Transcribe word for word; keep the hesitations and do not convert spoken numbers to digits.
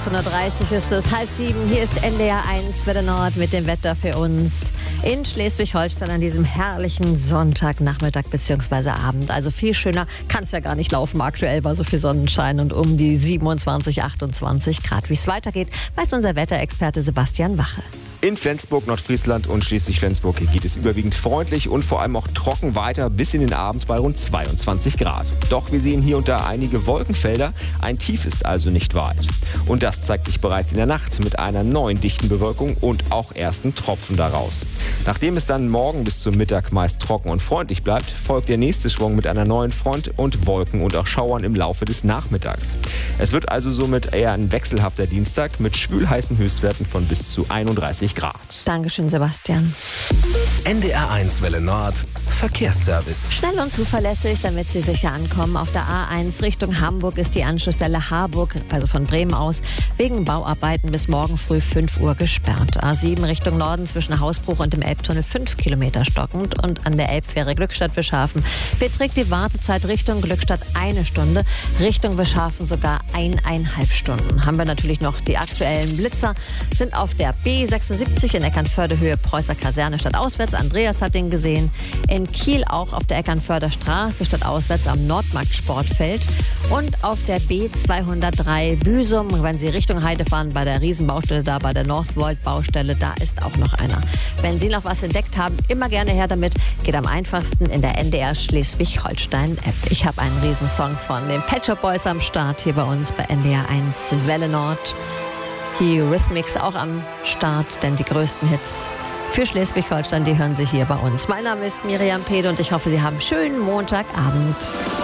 sechzehn Uhr dreißig ist es, halb sieben. Hier ist N D R eins Welle Nord mit dem Wetter für uns in Schleswig-Holstein an diesem herrlichen Sonntagnachmittag bzw. Abend. Also viel schöner kann es ja gar nicht laufen aktuell bei so viel Sonnenschein und um die siebenundzwanzig, achtundzwanzig Grad. Wie es weitergeht, weiß unser Wetterexperte Sebastian Wache. In Flensburg, Nordfriesland und Schleswig-Flensburg geht es überwiegend freundlich und vor allem auch trocken weiter bis in den Abend bei rund zweiundzwanzig Grad. Doch wir sehen hier und da einige Wolkenfelder, ein Tief ist also nicht weit. Und das zeigt sich bereits in der Nacht mit einer neuen dichten Bewölkung und auch ersten Tropfen daraus. Nachdem es dann morgen bis zum Mittag meist trocken und freundlich bleibt, folgt der nächste Schwung mit einer neuen Front und Wolken und auch Schauern im Laufe des Nachmittags. Es wird also somit eher ein wechselhafter Dienstag mit schwülheißen Höchstwerten von bis zu einunddreißig Grad. Dankeschön, Sebastian. N D R eins Welle Nord Verkehrsservice. Schnell und zuverlässig, damit Sie sicher ankommen. Auf der A eins Richtung Hamburg ist die Anschlussstelle Harburg, also von Bremen aus, wegen Bauarbeiten bis morgen früh fünf Uhr gesperrt. A sieben Richtung Norden zwischen Hausbruch und dem Elbtunnel fünf Kilometer stockend und an der Elbfähre Glückstadt-Wischhafen beträgt die Wartezeit Richtung Glückstadt eine Stunde, Richtung Wischhafen sogar eineinhalb Stunden. Haben wir natürlich noch die aktuellen Blitzer, sind auf der B sechsundsiebzig in Eckernförde Höhe Preußer Kaserne statt auswärts. Andreas hat den gesehen. In Kiel auch auf der Eckernförder Straße statt auswärts am Nordmarkt Sportfeld. Und auf der B zweihundertdrei Büsum, wenn Sie Richtung Heide fahren, bei der Riesenbaustelle da, bei der Northvolt-Baustelle, da ist auch noch einer. Wenn Sie noch was entdeckt haben, immer gerne her damit. Geht am einfachsten in der N D R Schleswig-Holstein-App. Ich habe einen Riesensong von den Pet Shop Boys am Start hier bei uns bei N D R eins Welle Nord. Die Rhythmics auch am Start, denn die größten Hits für Schleswig-Holstein, die hören Sie hier bei uns. Mein Name ist Miriam Pede und ich hoffe, Sie haben einen schönen Montagabend.